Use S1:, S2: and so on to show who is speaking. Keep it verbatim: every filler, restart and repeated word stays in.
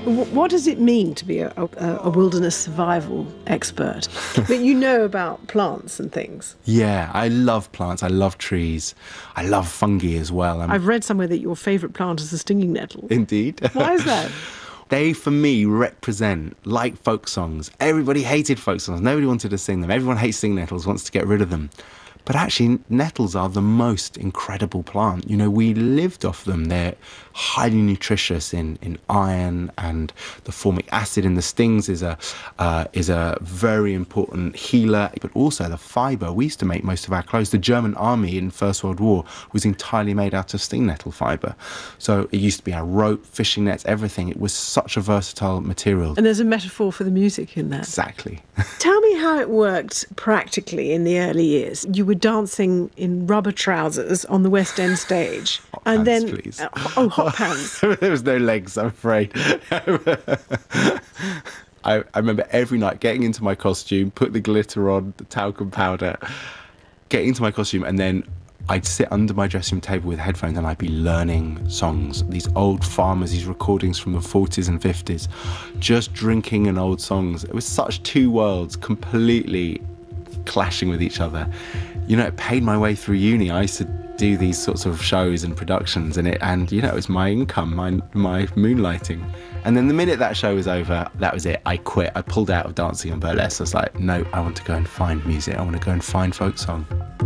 S1: Wh- What does it mean to be a, a, a wilderness survival expert? But you know about plants and things.
S2: Yeah, I love plants. I love trees. I love fungi as well. I'm...
S1: I've read somewhere that your favourite plant is the stinging nettle.
S2: Indeed.
S1: Why is that?
S2: They, for me, represent, like folk songs. Everybody hated folk songs. Nobody wanted to sing them. Everyone hates stinging nettles, wants to get rid of them. But actually, nettles are the most incredible plant. You know, we lived off them. They're highly nutritious in, in iron, and the formic acid in the stings is a uh, is a very important healer. But also the fibre. We used to make most of our clothes. The German army in First World War was entirely made out of sting nettle fibre. So it used to be our rope, fishing nets, everything. It was such a versatile material.
S1: And there's a metaphor for the music in that.
S2: Exactly.
S1: Tell me how it worked practically in the early years. You were dancing in rubber trousers on the West End stage.
S2: Hot
S1: and
S2: pants,
S1: then
S2: please.
S1: Uh, oh, hot pants.
S2: There was no legs, I'm afraid. I, I remember every night getting into my costume, put the glitter on, the talcum powder, getting into my costume, and then I'd sit under my dressing room table with headphones and I'd be learning songs, these old farmers, these recordings from the forties and fifties, just drinking in old songs. It was such two worlds completely clashing with each other. You know, it paid my way through uni. I used to do these sorts of shows and productions, and it, and you know, it was my income, my my moonlighting. And then the minute that show was over, that was it. I quit. I pulled out of dancing and burlesque. I was like, no, I want to go and find music. I want to go and find folk song.